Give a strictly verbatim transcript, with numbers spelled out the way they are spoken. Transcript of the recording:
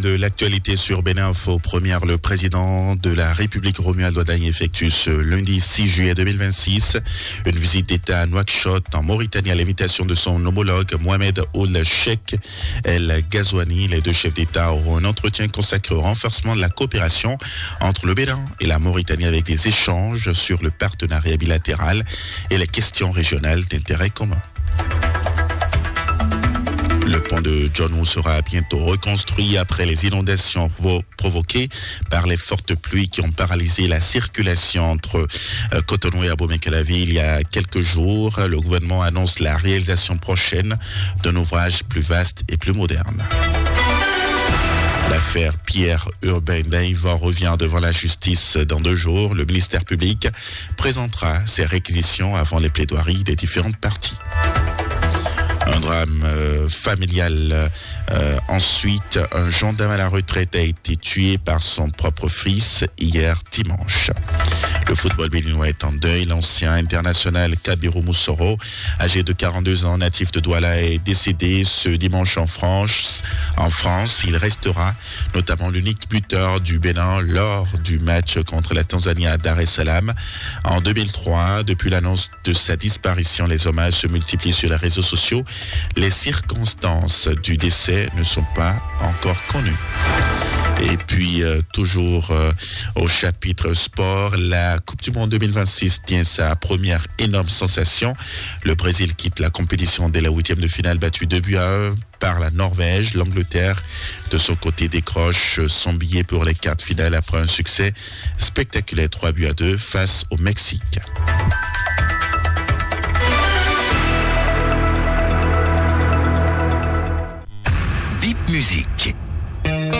de l'actualité sur Bénin Info. Première, le président de la République Romuald Wadhagne effectue ce lundi six juillet deux mille vingt-six une visite d'État à Nouakchott en Mauritanie à l'invitation de son homologue Mohamed Ould Cheikh El Ghazouani. Les deux chefs d'État auront un entretien consacré au renforcement de la coopération entre le Bénin et la Mauritanie avec des échanges sur le partenariat bilatéral et les questions régionales d'intérêt commun. Le pont de John Woo sera bientôt reconstruit après les inondations provo- provoquées par les fortes pluies qui ont paralysé la circulation entre euh, Cotonou et Abomey-Calavi il y a quelques jours. Le gouvernement annonce la réalisation prochaine d'un ouvrage plus vaste et plus moderne. L'affaire Pierre Urbain Daïva revient devant la justice dans deux jours. Le ministère public présentera ses réquisitions avant les plaidoiries des différentes parties. Un drame euh, familial. Euh, ensuite, un gendarme à la retraite a été tué par son propre fils hier dimanche. Le football béninois est en deuil. L'ancien international Kabiru Moussoro, âgé de quarante-deux ans, natif de Douala, est décédé ce dimanche en France. En France, il restera notamment l'unique buteur du Bénin lors du match contre la Tanzanie à Dar es Salaam en deux mille trois. Depuis l'annonce de sa disparition, les hommages se multiplient sur les réseaux sociaux. Les circonstances du décès ne sont pas encore connues. Et puis, euh, toujours euh, au chapitre sport, la Coupe du Monde deux mille vingt-six tient sa première énorme sensation. Le Brésil quitte la compétition dès la huitième de finale, battu deux buts à un par la Norvège. L'Angleterre, de son côté, décroche son billet pour les quarts de finale après un succès spectaculaire, trois buts à deux face au Mexique. Bip Musique.